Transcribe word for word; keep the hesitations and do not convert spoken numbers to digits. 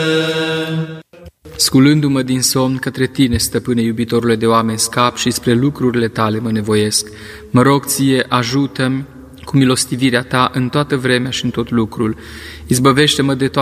Sculându-mă din somn către Tine, Stăpâne, iubitorule de oameni, scap și spre lucrurile Tale mă nevoiesc. Mă rog Ție, ajută-mi cu milostivirea Ta în toată vremea și în tot lucrul. Izbăvește-mă de toate